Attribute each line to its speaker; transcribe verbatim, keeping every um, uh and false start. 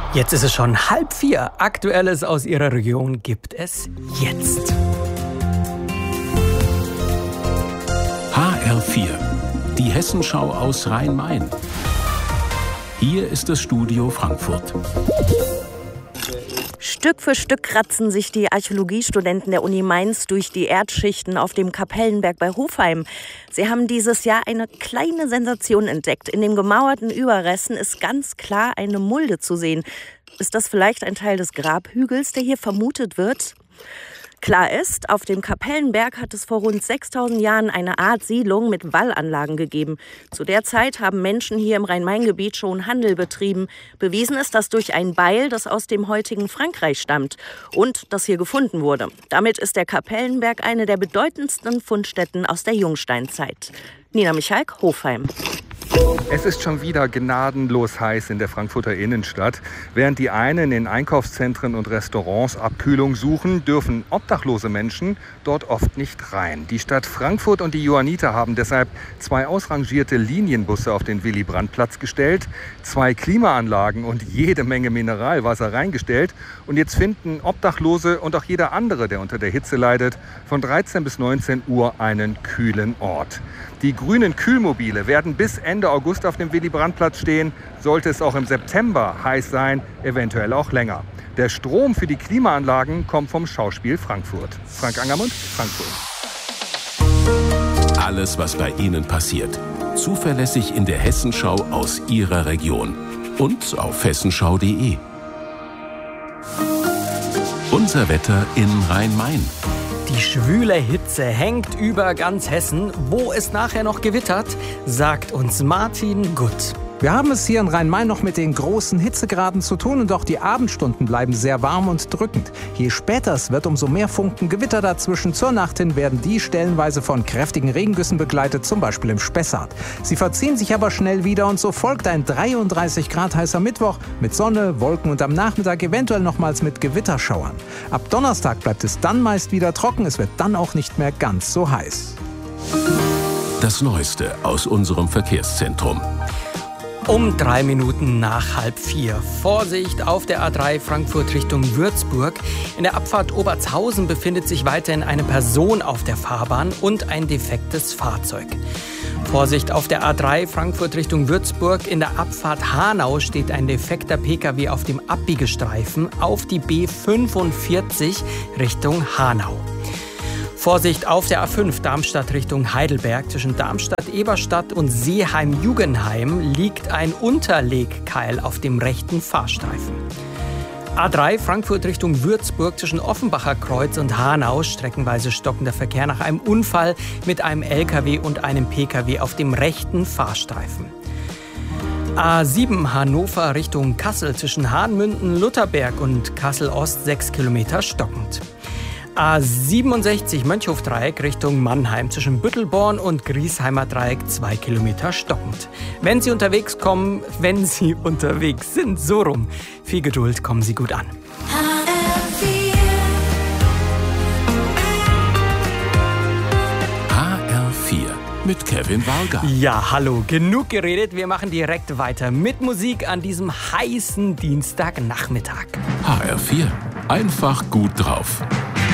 Speaker 1: Jetzt ist es schon halb vier. Aktuelles aus Ihrer Region gibt es jetzt.
Speaker 2: H R vier, die Hessenschau aus Rhein-Main. Hier ist das Studio Frankfurt.
Speaker 3: Stück für Stück kratzen sich die Archäologiestudenten der Uni Mainz durch die Erdschichten auf dem Kapellenberg bei Hofheim. Sie haben dieses Jahr eine kleine Sensation entdeckt. In den gemauerten Überresten ist ganz klar eine Mulde zu sehen. Ist das vielleicht ein Teil des Grabhügels, der hier vermutet wird? Klar ist, auf dem Kapellenberg hat es vor rund sechstausend Jahren eine Art Siedlung mit Wallanlagen gegeben. Zu der Zeit haben Menschen hier im Rhein-Main-Gebiet schon Handel betrieben. Bewiesen ist das durch ein Beil, das aus dem heutigen Frankreich stammt und das hier gefunden wurde. Damit ist der Kapellenberg eine der bedeutendsten Fundstätten aus der Jungsteinzeit. Nina Michalk, Hofheim.
Speaker 4: Es ist schon wieder gnadenlos heiß in der Frankfurter Innenstadt. Während die einen in Einkaufszentren und Restaurants Abkühlung suchen, dürfen obdachlose Menschen dort oft nicht rein. Die Stadt Frankfurt und die Johanniter haben deshalb zwei ausrangierte Linienbusse auf den Willy-Brandt-Platz gestellt, zwei Klimaanlagen und jede Menge Mineralwasser reingestellt. Und jetzt finden Obdachlose und auch jeder andere, der unter der Hitze leidet, von dreizehn bis neunzehn Uhr einen kühlen Ort. Die grünen Kühlmobile werden bis Ende August auf dem Willy-Brandt-Platz stehen. Sollte es auch im September heiß sein, eventuell auch länger. Der Strom für die Klimaanlagen kommt vom Schauspiel Frankfurt. Frank Angermund, Frankfurt.
Speaker 2: Alles, was bei Ihnen passiert. Zuverlässig in der Hessenschau aus Ihrer Region. Und auf hessenschau punkt de. Unser Wetter in Rhein-Main.
Speaker 1: Die schwüle Hitze hängt über ganz Hessen. Wo es nachher noch gewittert, sagt uns Martin Gutt.
Speaker 5: Wir haben es hier in Rhein-Main noch mit den großen Hitzegraden zu tun und auch die Abendstunden bleiben sehr warm und drückend. Je später es wird, umso mehr Funken Gewitter dazwischen. Zur Nacht hin werden die stellenweise von kräftigen Regengüssen begleitet, zum Beispiel im Spessart. Sie verziehen sich aber schnell wieder und so folgt ein dreiunddreißig Grad heißer Mittwoch mit Sonne, Wolken und am Nachmittag eventuell nochmals mit Gewitterschauern. Ab Donnerstag bleibt es dann meist wieder trocken, es wird dann auch nicht mehr ganz so heiß.
Speaker 2: Das Neueste aus unserem Verkehrszentrum.
Speaker 1: Um drei Minuten nach halb vier. Vorsicht auf der A drei Frankfurt Richtung Würzburg. In der Abfahrt Obertshausen befindet sich weiterhin eine Person auf der Fahrbahn und ein defektes Fahrzeug. Vorsicht auf der A drei Frankfurt Richtung Würzburg. In der Abfahrt Hanau steht ein defekter Pkw auf dem Abbiegestreifen auf die B fünfundvierzig Richtung Hanau. Vorsicht auf der A fünf Darmstadt Richtung Heidelberg. Zwischen Darmstadt-Eberstadt und Seeheim-Jugenheim liegt ein Unterlegkeil auf dem rechten Fahrstreifen. A drei Frankfurt Richtung Würzburg zwischen Offenbacher Kreuz und Hanau. Streckenweise stockender Verkehr nach einem Unfall mit einem L K W und einem Pkw auf dem rechten Fahrstreifen. A sieben Hannover Richtung Kassel zwischen Hahnmünden, Lutherberg und Kassel-Ost sechs Kilometer stockend. A siebenundsechzig Mönchhofdreieck Richtung Mannheim zwischen Büttelborn und Griesheimer Dreieck zwei Kilometer stockend. Wenn Sie unterwegs kommen, wenn Sie unterwegs sind, so rum. Viel Geduld, kommen Sie gut an.
Speaker 2: H R vier mit Kevin Walger.
Speaker 1: Ja, hallo, genug geredet. Wir machen direkt weiter mit Musik an diesem heißen Dienstagnachmittag.
Speaker 2: H R vier, einfach gut drauf.